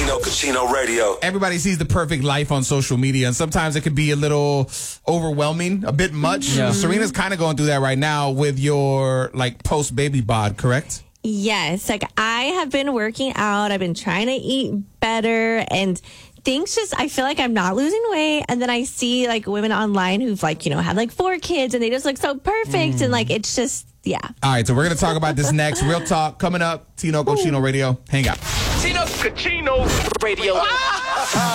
Tino Cucino Radio. Everybody sees the perfect life on social media, and sometimes it can be a little overwhelming, a bit much. Yeah. Serena's kind of going through that right now with your post-baby bod, correct? Yes, I have been working out. I've been trying to eat better, and things I feel like I'm not losing weight. And then I see women online who've had 4 kids, and they just look so perfect. And it's just, yeah. All right, so we're going to talk about this next. Real talk coming up. Tino Cucino Radio. Hang out. Tino Cucino Radio.